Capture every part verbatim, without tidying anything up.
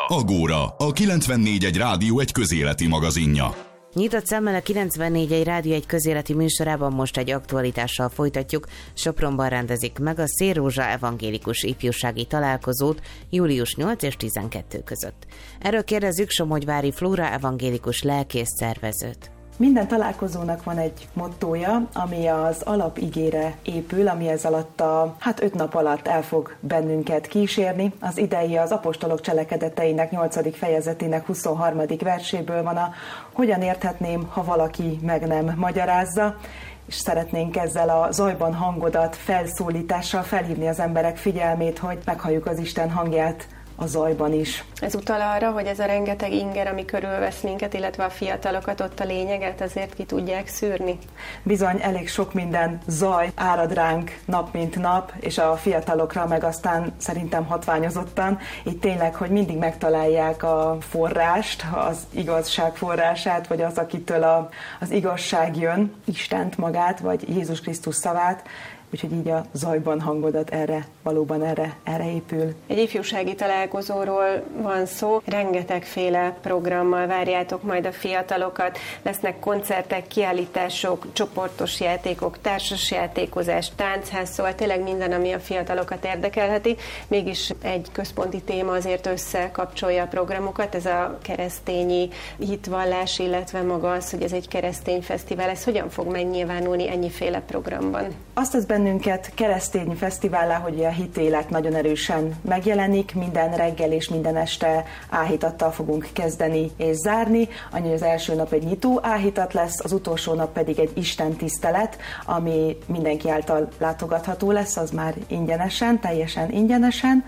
Agóra, a kilencvennégy egy rádió egy közéleti magazinja. Nyitott szemmel a kilencvennégy egy rádió egy közéleti műsorában most egy aktualitással folytatjuk. Sopronban rendezik meg a Szél Rózsa evangélikus ifjúsági találkozót július nyolc és tizenkettő között. Erről kérdezzük Somogyvári Flóra evangélikus lelkész szervezőt. Minden találkozónak van egy mottója, ami az alapigére épül, ami ez alatt a hát öt nap alatt el fog bennünket kísérni. Az idei az apostolok cselekedeteinek nyolcadik fejezetének huszonharmadik verséből van a hogyan érthetném, ha valaki meg nem magyarázza, és szeretnénk ezzel a zajban hangodat felszólítással felhívni az emberek figyelmét, hogy meghalljuk az Isten hangját a zajban is. Ez utal arra, hogy ez a rengeteg inger, ami körülvesz minket, illetve a fiatalokat, ott a lényeget azért ki tudják szűrni? Bizony, elég sok minden zaj árad ránk nap mint nap, és a fiatalokra meg aztán szerintem hatványozottan. Itt tényleg, hogy mindig megtalálják a forrást, az igazság forrását, vagy az, akitől a, az igazság jön, Istent magát, vagy Jézus Krisztus szavát, úgyhogy így a zajban hangodat erre, valóban erre, erre épül. Egy ifjúsági találkozóról van szó, rengetegféle programmal várjátok majd a fiatalokat, lesznek koncertek, kiállítások, csoportos játékok, társas játékozás, táncház, szóval tényleg minden, ami a fiatalokat érdekelheti. Mégis egy központi téma azért összekapcsolja a programokat, ez a keresztényi hitvallás, illetve maga az, hogy ez egy keresztény fesztivál. Ez hogyan fog megnyilvánulni ennyiféle programban? Azt az bennünket keresztény fesztivállá, hogy a hitélet nagyon erősen megjelenik, minden reggel és minden este áhítattal fogunk kezdeni és zárni, annyi az első nap egy nyitó áhítat lesz, az utolsó nap pedig egy Isten tisztelet, ami mindenki által látogatható lesz, az már ingyenesen, teljesen ingyenesen,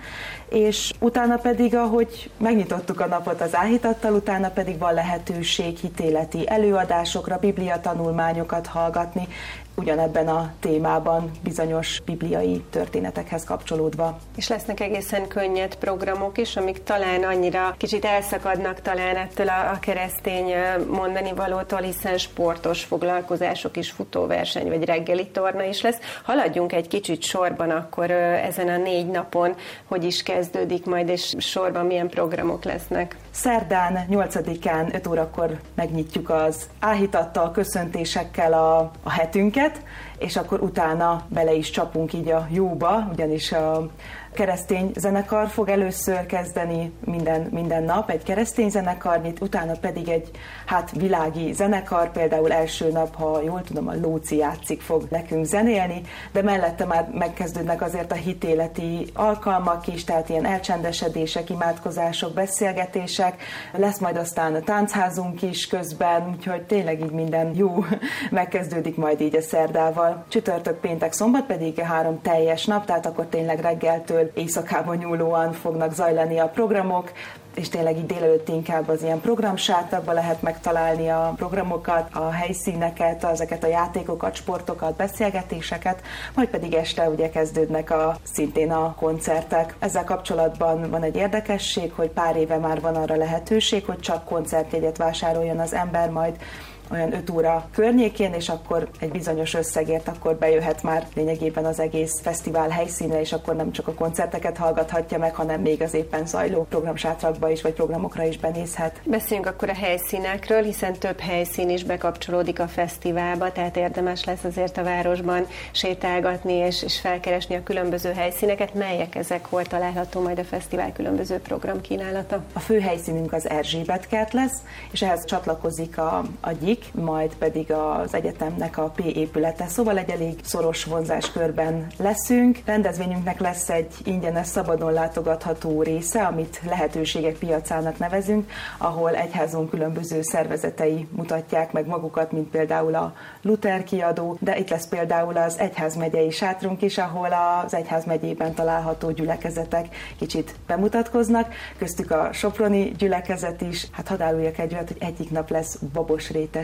és utána pedig, ahogy megnyitottuk a napot az áhítattal, utána pedig van lehetőség hitéleti előadásokra, bibliatanulmányokat hallgatni, ugyanebben a témában bizonyos bibliai történetekhez kapcsolódva. És lesznek egészen könnyed programok is, amik talán annyira kicsit elszakadnak talán ettől a, a keresztény mondani valótól, hiszen sportos foglalkozások is, futóverseny vagy reggeli torna is lesz. Haladjunk egy kicsit sorban akkor ezen a négy napon, hogy is kezdődik majd, és sorban milyen programok lesznek. Szerdán nyolcadikán öt órakor megnyitjuk az áhítattal, köszöntésekkel a, a hetünket, és akkor utána bele is csapunk így a jóba, ugyanis a keresztény zenekar fog először kezdeni minden, minden nap, egy keresztény zenekar nyit, utána pedig egy hát világi zenekar, például első nap, ha jól tudom, a Lóci játszik, fog nekünk zenélni, de mellette már megkezdődnek azért a hitéleti alkalmak is, tehát ilyen elcsendesedések, imádkozások, beszélgetések, lesz majd aztán a táncházunk is közben, úgyhogy tényleg így minden jó megkezdődik majd így a szerdával. Csütörtök, péntek, szombat pedig három teljes nap, tehát akkor tényleg reggeltől éjszakában nyúlóan fognak zajlani a programok, és tényleg így délelőtt inkább az ilyen programsátakban lehet megtalálni a programokat, a helyszíneket, ezeket a játékokat, sportokat, beszélgetéseket, majd pedig este ugye kezdődnek a, szintén a koncertek. Ezzel kapcsolatban van egy érdekesség, hogy pár éve már van arra lehetőség, hogy csak koncertjegyet vásároljon az ember, majd olyan öt óra környékén, és akkor egy bizonyos összegért akkor bejöhet már lényegében az egész fesztivál helyszíne, és akkor nem csak a koncerteket hallgathatja meg, hanem még az éppen zajló programsátrakba is, vagy programokra is benézhet. Beszéljünk akkor a helyszínekről, hiszen több helyszín is bekapcsolódik a fesztiválba, tehát érdemes lesz azért a városban sétálgatni és, és felkeresni a különböző helyszíneket. Melyek ezek, hol található majd a fesztivál különböző programkínálata? A fő helyszínünk az Erzsébet kert lesz, és ehhez csatlakozik a, a gyik, majd pedig az egyetemnek a P épülete. Szóval egy elég szoros vonzáskörben leszünk. Rendezvényünknek lesz egy ingyenes, szabadon látogatható része, amit lehetőségek piacának nevezünk, ahol egyházunk különböző szervezetei mutatják meg magukat, mint például a Luther kiadó, de itt lesz például az egyházmegyei sátrunk is, ahol az egyházmegyében található gyülekezetek kicsit bemutatkoznak, köztük a soproni gyülekezet is. Hát hadd áruljak egy olyat, hogy egyik nap lesz Babos Rétes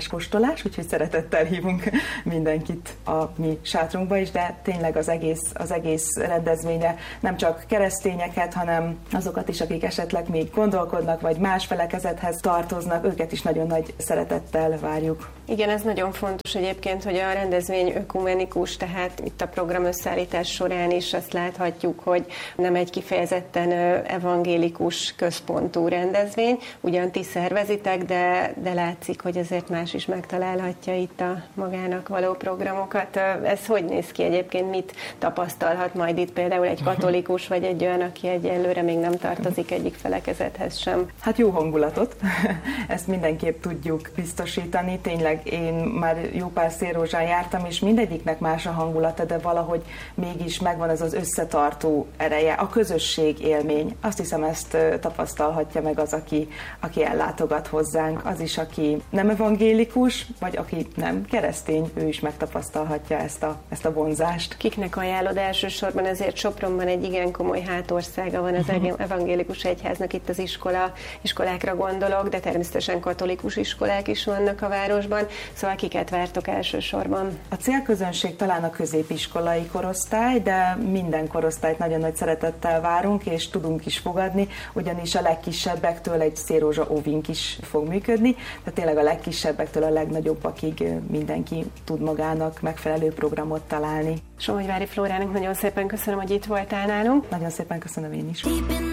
ingyenes kóstolás, úgyhogy szeretettel hívunk mindenkit a mi sátrunkba is, de tényleg az egész, az egész rendezvényre nem csak keresztényeket, hanem azokat is, akik esetleg még gondolkodnak, vagy más felekezethez tartoznak, őket is nagyon nagy szeretettel várjuk. Igen, ez nagyon fontos egyébként, hogy a rendezvény ökumenikus, tehát itt a program összeállítás során is azt láthatjuk, hogy nem egy kifejezetten evangélikus központú rendezvény, ugyan ti szervezitek, de, de látszik, hogy azért más is megtalálhatja itt a magának való programokat. Ez hogy néz ki egyébként, mit tapasztalhat majd itt például egy katolikus, vagy egy olyan, aki egyelőre még nem tartozik egyik felekezethez sem? Hát jó hangulatot, ezt mindenképp tudjuk biztosítani. Tényleg én már jó pár szélrózsán jártam, és mindegyiknek más a hangulata, de valahogy mégis megvan ez az összetartó ereje, a közösség élmény. Azt hiszem, ezt tapasztalhatja meg az, aki, aki ellátogat hozzánk, az is, aki nem evangélikus, vagy aki nem keresztény, ő is megtapasztalhatja ezt a, ezt a vonzást. Kiknek ajánlod elsősorban? Ezért Sopronban egy igen komoly hátországa van az evangélikus egyháznak, itt az iskola, iskolákra gondolok, de természetesen katolikus iskolák is vannak a városban, szóval kiket vártok elsősorban? A célközönség talán a középiskolai korosztály, de minden korosztályt nagyon nagy szeretettel várunk, és tudunk is fogadni, ugyanis a legkisebbektől egy szélrózsa óvink is fog működni, tehát tényleg a legkisebbektől a legnagyobbakig mindenki tud magának megfelelő programot találni. Somogyvári Flórának nagyon szépen köszönöm, hogy itt voltál nálunk. Nagyon szépen köszönöm én is.